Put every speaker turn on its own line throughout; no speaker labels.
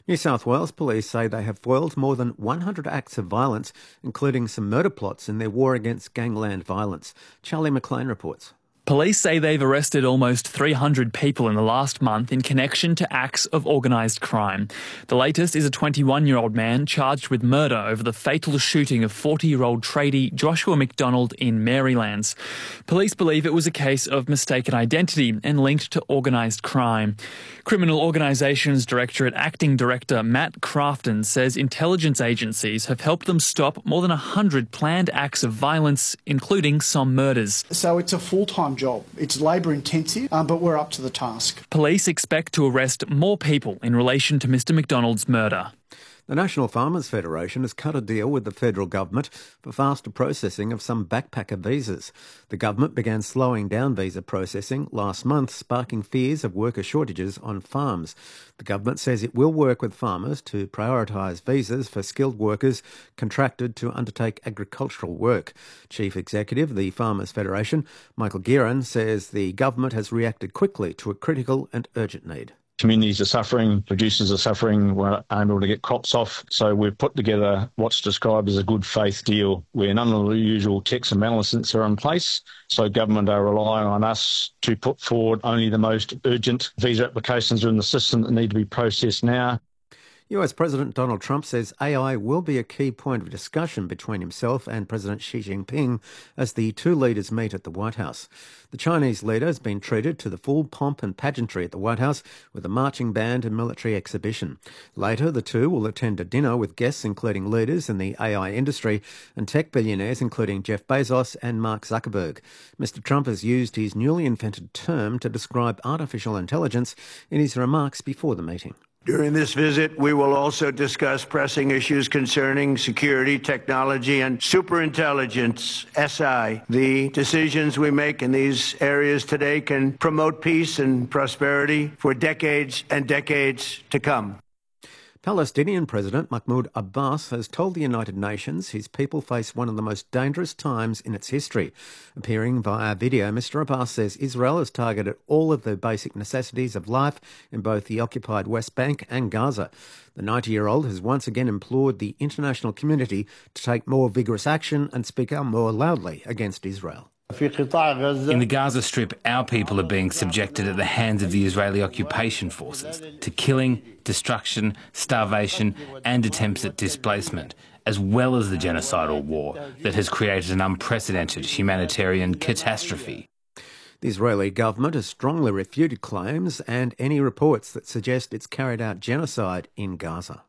New South Wales police say they have foiled more than 100 acts of violence, including some murder plots in their war against gangland violence. Charlie McLean reports.
Police say they've arrested almost 300 people in the last month in connection to acts of organised crime. The latest is a 21-year-old man charged with murder over the fatal shooting of 40-year-old tradie Joshua McDonald in Marylands. Police believe it was a case of mistaken identity and linked to organised crime. Criminal Organisations Directorate Acting Director Matt Crafton says intelligence agencies have helped them stop more than 100 planned acts of violence, including some murders.
So it's a full-time job. It's labour intensive, but we're up to the task.
Police expect to arrest more people in relation to Mr McDonald's murder.
The National Farmers Federation has cut a deal with the federal government for faster processing of some backpacker visas. The government began slowing down visa processing last month, sparking fears of worker shortages on farms. The government says it will work with farmers to prioritise visas for skilled workers contracted to undertake agricultural work. Chief Executive of the Farmers Federation, Michael Guerin, says the government has reacted quickly to a critical and urgent need.
Communities are suffering, producers are suffering, we're unable to get crops off. So we've put together what's described as a good faith deal where none of the usual checks and balances are in place. So government are relying on us to put forward only the most urgent visa applications are in the system that need to be processed now.
US President Donald Trump says AI will be a key point of discussion between himself and President Xi Jinping as the two leaders meet at the White House. The Chinese leader has been treated to the full pomp and pageantry at the White House with a marching band and military exhibition. Later, the two will attend a dinner with guests including leaders in the AI industry and tech billionaires including Jeff Bezos and Mark Zuckerberg. Mr. Trump has used his newly invented term to describe artificial intelligence in his remarks before the meeting.
During this visit, we will also discuss pressing issues concerning security, technology, and superintelligence, SI. The decisions we make in these areas today can promote peace and prosperity for decades and decades to come.
Palestinian President Mahmoud Abbas has told the United Nations his people face one of the most dangerous times in its history. Appearing via video, Mr. Abbas says Israel has targeted all of the basic necessities of life in both the occupied West Bank and Gaza. The 90-year-old has once again implored the international community to take more vigorous action and speak out more loudly against Israel.
In the Gaza Strip, our people are being subjected at the hands of the Israeli occupation forces to killing, destruction, starvation and attempts at displacement, as well as the genocidal war that has created an unprecedented humanitarian catastrophe.
The Israeli government has strongly refuted claims and any reports that suggest it's carried out genocide in Gaza.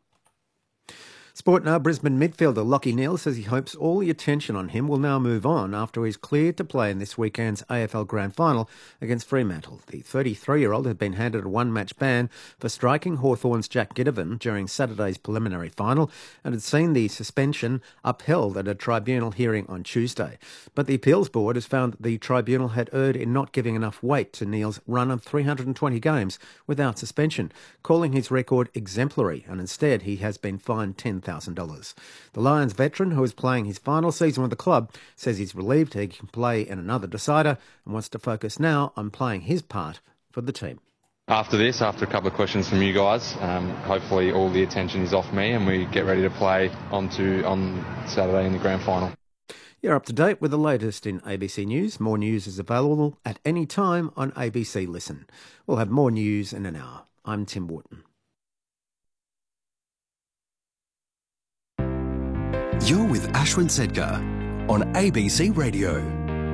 Sport now, Brisbane midfielder Lachie Neale says he hopes all the attention on him will now move on after he's cleared to play in this weekend's AFL Grand Final against Fremantle. The 33-year-old had been handed a one-match ban for striking Hawthorn's Jack Ginnivan during Saturday's preliminary final and had seen the suspension upheld at a tribunal hearing on Tuesday. But the appeals board has found that the tribunal had erred in not giving enough weight to Neale's run of 320 games without suspension, calling his record exemplary, and instead he has been fined $10,000. The Lions veteran, who is playing his final season with the club, says he's relieved he can play in another decider and wants to focus now on playing his part for the team.
After this, after a couple of questions from you guys, hopefully all the attention is off me and we get ready to play on Saturday in the grand final.
You're up to date with the latest in ABC News. More news is available at any time on ABC Listen. We'll have more news in an hour. I'm Tim Wharton.
You're with Ashwin Sedkar on ABC Radio.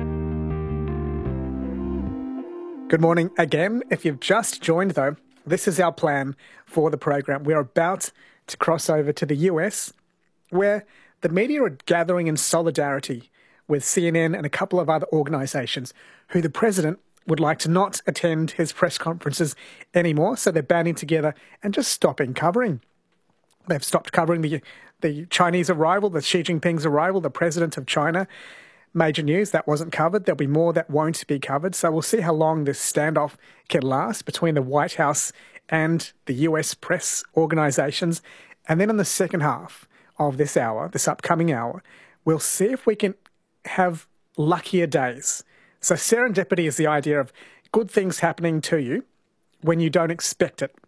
Good morning again. If you've just joined, though, this is our plan for the program. We're about to cross over to the US, where the media are gathering in solidarity with CNN and a couple of other organisations who the president would like to not attend his press conferences anymore, so they're banding together and just stopping covering. They've stopped covering the Chinese arrival, the Xi Jinping's arrival, the president of China. Major news, that wasn't covered. There'll be more that won't be covered. So we'll see how long this standoff can last between the White House and the US press organisations. And then in the second half of this hour, this upcoming hour, we'll see if we can have luckier days. So serendipity is the idea of good things happening to you when you don't expect it.